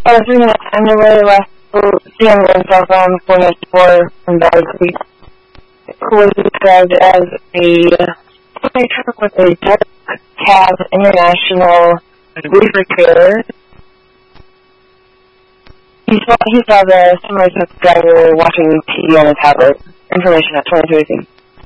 3 minutes time delay left Sam himself on 494 from Valley Creek. Who was described as a truck with a Dark Cab International reefer trailer. He saw the semi-truck driver watching TV on a tablet. Information at 2033.